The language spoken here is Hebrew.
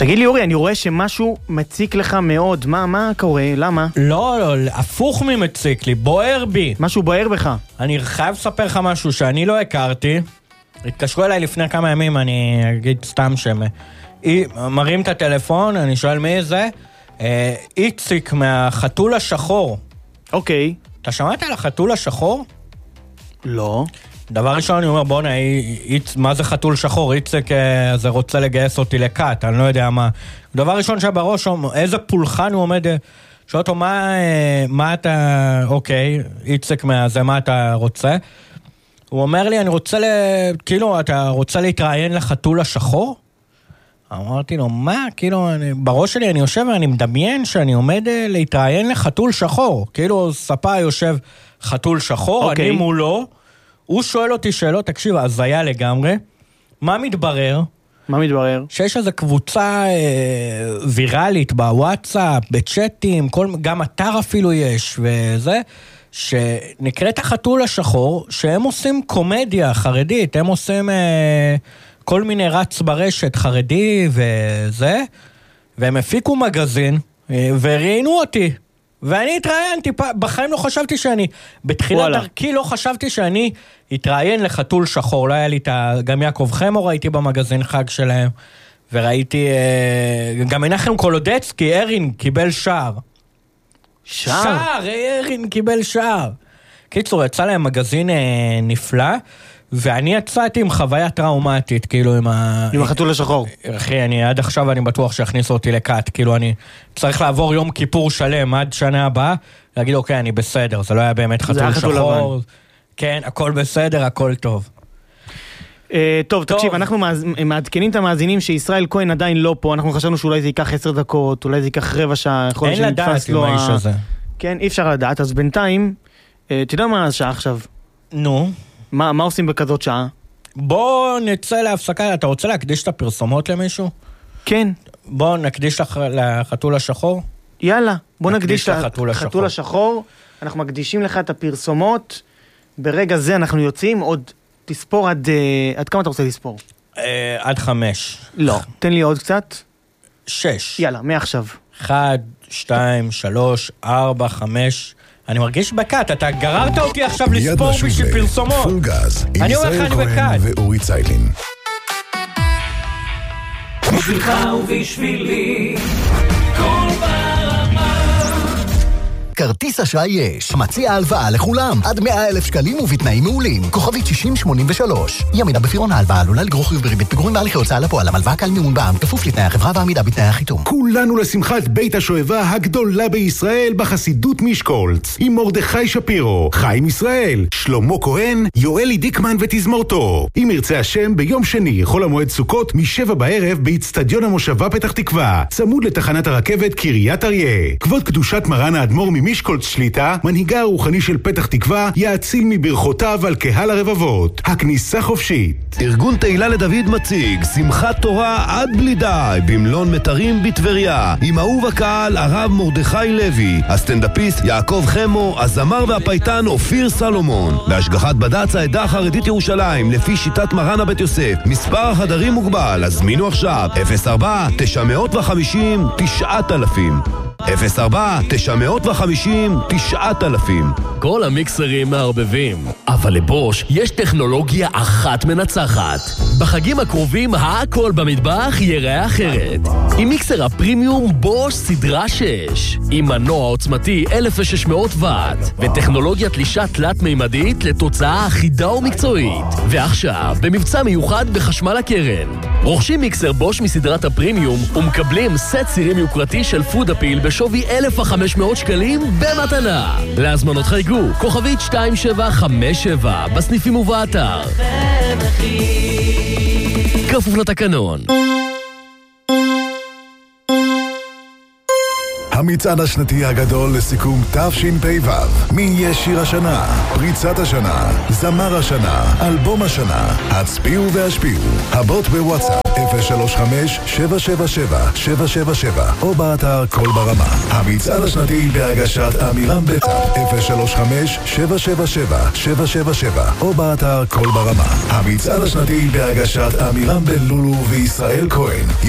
תגיד לי אורי, אני רואה שמשהו מציק לך מאוד, מה קורה? למה? לא, הפוך ממציק לי, בוער בי. משהו בוער בך? אני חייב לספר לך משהו שאני לא הכרתי. התקשרו אליי לפני כמה ימים, אני אגיד סתם שם. מרים את הטלפון, אני שואל מי זה? איציק מהחתול השחור. אוקיי. אתה שמעת על החתול השחור? לא. דבר ראשון אני אומר, בוא'נה, מה זה חתול שחור? איציק זה רוצה לגייס אותי לקאט, אני לא יודע מה. דבר ראשון שבראש, איזה פולחן הוא עומד, שואל אותו, מה אתה, אוקיי, איציק זה מה אתה רוצה? הוא אומר לי, אני רוצה, כאילו, אתה רוצה להתראיין לחתול השחור? אמרתי לו, מה? כאילו, בראש שלי אני יושב ואני מדמיין שאני עומד להתראיין לחתול שחור. כאילו, ספה יושב חתול שחור, אני מולו, הוא שואל אותי שאלות, תקשיב, אז היה לגמרי. מה מתברר? מה מתברר? שיש איזו קבוצה ויראלית בוואטסאפ, בצ'אטים, גם אתר אפילו יש, וזה, שנקראת החתול השחור, שהם עושים קומדיה חרדית, הם עושים כל מיני רץ ברשת חרדי וזה, והם הפיקו מגזין, וראיינו אותי. ואני התראיינתי, בחיים לא חשבתי שאני, בתחילת דרכי לא חשבתי שאני התראיין לחתול שחור, לא היה לי גם יעקב חמו ראיתי במגזין חג שלהם, וראיתי, גם מנחם קולודצקי, ארין קיבל שער. שער, ארין קיבל שער. קיצור, יצא להם מגזין נפלא, ואני יצאתי עם חוויה טראומטית, כאילו עם החתול השחור. אחי, עד עכשיו אני בטוח שיכניסו אותי לקאט, כאילו אני צריך לעבור יום כיפור שלם עד שנה הבאה, להגיד אוקיי, אני בסדר, זה לא היה באמת חתול שחור. כן, הכל בסדר, הכל טוב. טוב, תקשיב, אנחנו מעדכנים את המאזינים שישראל כהן עדיין לא פה, אנחנו חשבנו שאולי זה ייקח 10 דקות, אולי זה ייקח רבע שעה, אין לדעת עם האיש הזה. כן, אי אפשר לדעת, אז בינתיים, תדע מה השעה עכשיו? נו. מה עושים בכזאת שעה? בוא נצא להפסקה, אתה רוצה להקדיש את הפרסומות למישהו? כן. בוא נקדיש לחתול השחור? יאללה, בוא נקדיש לחתול השחור, אנחנו מקדישים לך את הפרסומות, ברגע זה אנחנו יוצאים, עוד תספור עד כמה אתה רוצה לספור? עד 5. לא, תן לי עוד קצת. 6. יאללה, מעכשיו. 1, 2, 3, 4, 5... אני מרגיש בקאט, אתה גררת אותי עכשיו לספור בשביל פרסומות. פול גז, עם ישראל כהן ואורי ציילין. בשבילך ובשבילי, כל ברמה. כרטיס אשראי יש, מציע הלוואה לכולם, עד 100,000 שקלים ובתנאים מעולים. כוכבית 6083. ימינה בפירעון ההלוואה עלולה לגרור חיוב בריבית פיגורים בהליכי הוצאה לפועל. המלוואה קל מימון בע"מ, כפוף לתנאי החברה ועמידה בתנאי החיתום. כולנו לשמחת בית השואבה הגדולה בישראל בחסידות משקולץ, עם מרדכי שפירו, חיים ישראל, שלמה כהן, יואלי דיקמן ותזמורתו. אם ירצה השם, ביום שני, חול המועד סוכות, מ-7 בערב באצטדיון המושבה פתח תקווה, צמוד לתחנת הרכבת קריית אריה. כבוד קדושת מרן האדמו"ר משקולץ שליטה, מנהיגה הרוחני של פתח תקווה, יאציל מברכותיו על קהל הרבבות. הכניסה חופשית. ארגון תהילה לדוד מציג שמחת תורה עד בלי די במלון מטרים בטבריה, עם אהוב הקהל הרב מרדכי לוי, הסטנדאפיסט יעקב חמו, הזמר והפייטן אופיר סלומון, בהשגחת בד"ץ העדה החרדית ירושלים לפי שיטת מרן הבית יוסף. מספר החדרים מוגבל, הזמינו עכשיו 04-950-9000 04-950-9000. כל המיקסרים מערבבים, אבל לבוש יש טכנולוגיה אחת מנצחת. בחגים הקרובים הכל במטבח יראה אחרת. עם מיקסר הפרימיום בוש סדרה 6, עם מנוע עוצמתי 1600 ואט, וטכנולוגיה תלישה תלת-מימדית לתוצאה אחידה ומקצועית. ועכשיו, במבצע מיוחד בחשמל הקרן, רוכשים מיקסר בוש מסדרת הפרימיום ומקבלים סט סירים יוקרתי של פוד אפיל בשווי 1,500 שקלים במתנה. להזמנות חייגו, כוכבית 2757 בסניפים ובאתר. כפוף לתקנון. המצעד השנתי הגדול לסיכום תשפ"ו. מי יהיה שיר השנה? פריצת השנה, זמר השנה, אלבום השנה. הצביעו והשפיעו. הבוט בוואטסאפ 035-777-777 או באתר כל ברמה. המצעד השנתי בהגשת אמירם בטח 035-777-777 או באתר כל ברמה. המצעד השנתי בהגשת אמירם בן לולו וישראל כהן.